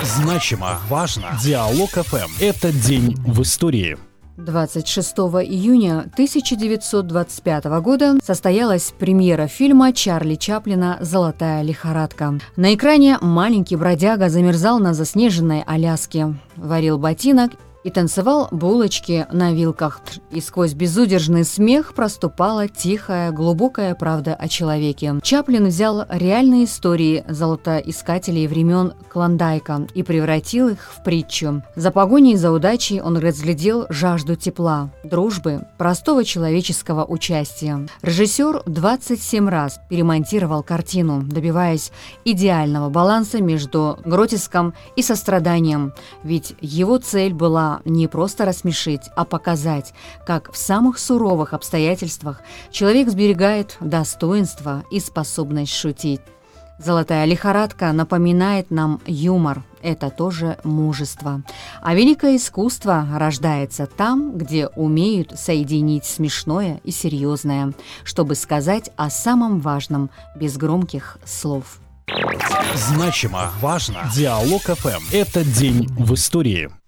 Значимо, важно. Диалог ФМ. Этот день в истории. 26 июня 1925 года состоялась премьера фильма Чарли Чаплина «Золотая лихорадка». На экране маленький бродяга замерзал на заснеженной Аляске, варил ботинок и танцевал булочки на вилках. И сквозь безудержный смех проступала тихая, глубокая правда о человеке. Чаплин взял реальные истории золотоискателей времен Клондайка и превратил их в притчу. За погоней за удачей он разглядел жажду тепла, дружбы, простого человеческого участия. Режиссер 27 раз перемонтировал картину, добиваясь идеального баланса между гротеском и состраданием, ведь его цель была не просто рассмешить, а показать, как в самых суровых обстоятельствах человек сберегает достоинство и способность шутить. «Золотая лихорадка» напоминает нам юмор. Это тоже мужество. А великое искусство рождается там, где умеют соединить смешное и серьезное, чтобы сказать о самом важном без громких слов. Значимо, важно. Диалог ФМ. Этот день в истории.